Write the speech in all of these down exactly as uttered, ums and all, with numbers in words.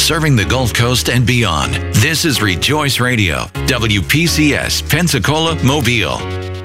serving the Gulf Coast and beyond. This is Rejoice Radio, W P C S, Pensacola, Mobile.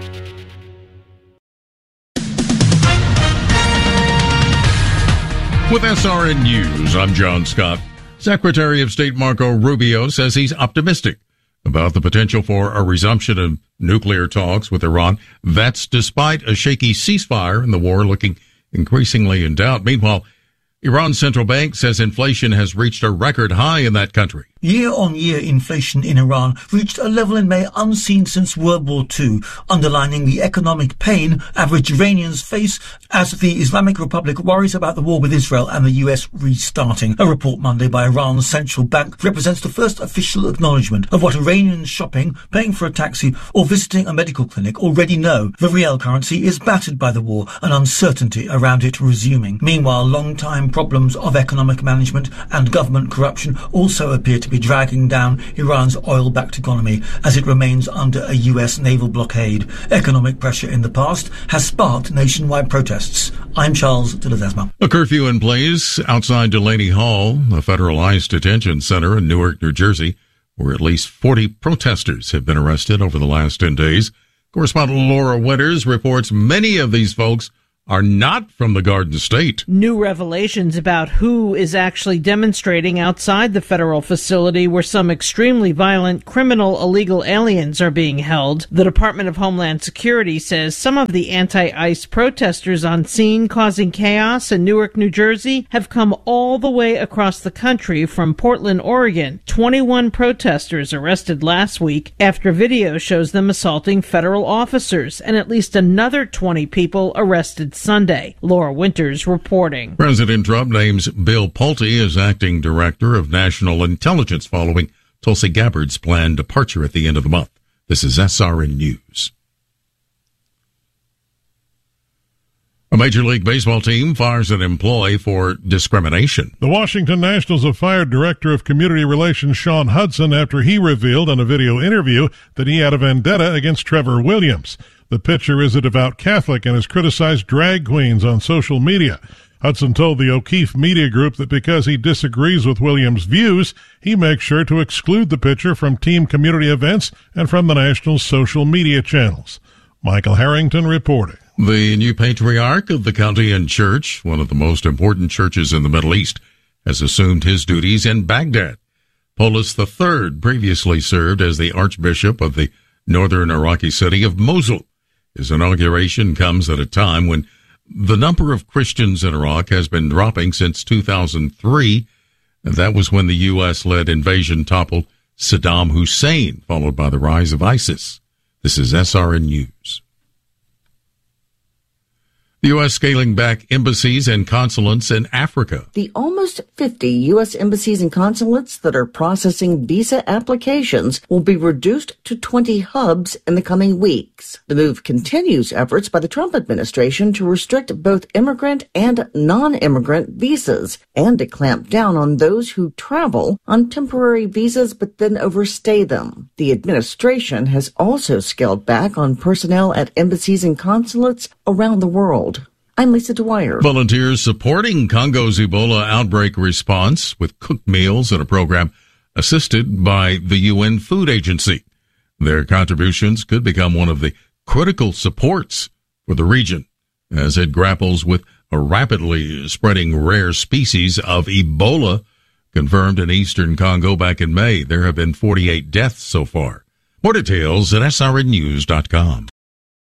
With S R N News, I'm John Scott. Secretary of State Marco Rubio says he's optimistic about the potential for a resumption of nuclear talks with Iran. That's despite a shaky ceasefire and the war looking increasingly in doubt. Meanwhile, Iran's central bank says inflation has reached a record high in that country. Year-on-year inflation in Iran reached a level in May unseen since World War Two, underlining the economic pain average Iranians face as the Islamic Republic worries about the war with Israel and the U S restarting. A report Monday by Iran's central bank represents the first official acknowledgement of what Iranians shopping, paying for a taxi or visiting a medical clinic already know. The real currency is battered by the war and uncertainty around it resuming. Meanwhile, long-time problems of economic management and government corruption also appear to be dragging down Iran's oil-backed economy as it remains under a U S naval blockade. Economic pressure in the past has sparked nationwide protests. I'm Charles de Ledesma. A curfew in place outside Delaney Hall, a federal ICE detention center in Newark, New Jersey, where at least forty protesters have been arrested over the last ten days. Correspondent Laura Winters reports many of these folks are not from the Garden State. New revelations about who is actually demonstrating outside the federal facility where some extremely violent criminal illegal aliens are being held. The Department of Homeland Security says some of the anti-ICE protesters on scene causing chaos in Newark, New Jersey have come all the way across the country from Portland, Oregon. twenty-one protesters arrested last week after video shows them assaulting federal officers, and at least another twenty people arrested Sunday. Laura Winters reporting. President Trump names Bill Pulte as acting director of national intelligence following Tulsi Gabbard's planned departure at the end of the month. This is S R N News. A Major League Baseball team fires an employee for discrimination. The Washington Nationals have fired Director of Community Relations Sean Hudson after he revealed in a video interview that he had a vendetta against Trevor Williams. The pitcher is a devout Catholic and has criticized drag queens on social media. Hudson told the O'Keefe Media Group that because he disagrees with Williams' views, he makes sure to exclude the pitcher from team community events and from the Nationals' social media channels. Michael Harrington reporting. The new patriarch of the county and church, one of the most important churches in the Middle East, has assumed his duties in Baghdad. Polis the Third previously served as the Archbishop of the northern Iraqi city of Mosul. His inauguration comes at a time when the number of Christians in Iraq has been dropping since two thousand three. And that was when the U S-led invasion toppled Saddam Hussein, followed by the rise of ISIS. This is S R N News. The U S scaling back embassies and consulates in Africa. The almost fifty U S embassies and consulates that are processing visa applications will be reduced to twenty hubs in the coming weeks. The move continues efforts by the Trump administration to restrict both immigrant and non-immigrant visas and to clamp down on those who travel on temporary visas but then overstay them. The administration has also scaled back on personnel at embassies and consulates around the world. I'm Lisa Dwyer. Volunteers supporting Congo's Ebola outbreak response with cooked meals in a program assisted by the U N Food Agency. Their contributions could become one of the critical supports for the region as it grapples with a rapidly spreading rare species of Ebola confirmed in eastern Congo back in May. There have been forty-eight deaths so far. More details at S R N news dot com.